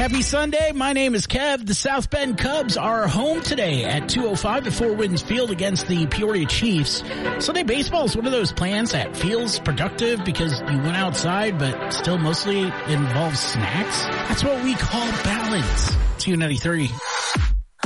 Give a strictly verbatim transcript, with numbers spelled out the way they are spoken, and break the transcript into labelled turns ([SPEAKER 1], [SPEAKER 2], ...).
[SPEAKER 1] Happy Sunday. My name is Kev. The South Bend Cubs are home today at two oh five at Four Winds Field against the Peoria Chiefs. Sunday baseball is one of those plans that feels productive because you went outside but still mostly involves snacks. That's what we call balance. two ninety-three.